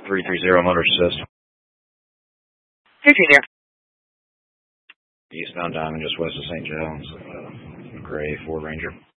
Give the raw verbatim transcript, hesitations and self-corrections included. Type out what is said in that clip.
three three zero motor assist. three three zero. Eastbound Diamond, just west of Saint John's. Uh, gray Ford Ranger.